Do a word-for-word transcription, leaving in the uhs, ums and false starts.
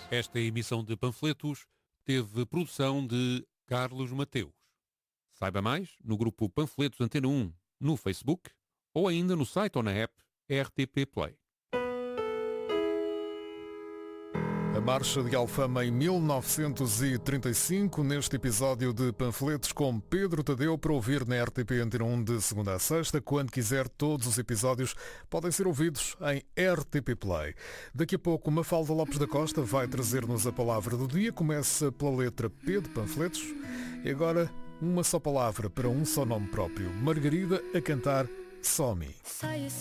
Esta emissão de panfletos teve produção de Carlos Mateus. Saiba mais no grupo Panfletos Antena um no Facebook ou ainda no site ou na app R T P Play. A Marcha de Alfama em mil novecentos e trinta e cinco, neste episódio de Panfletos com Pedro Tadeu, para ouvir na R T P Antena um de segunda a sexta. Quando quiser, todos os episódios podem ser ouvidos em R T P Play. Daqui a pouco, Mafalda Lopes da Costa vai trazer-nos a palavra do dia. Começa pela letra P de Panfletos. E agora, uma só palavra para um só nome próprio. Margarida a cantar Some.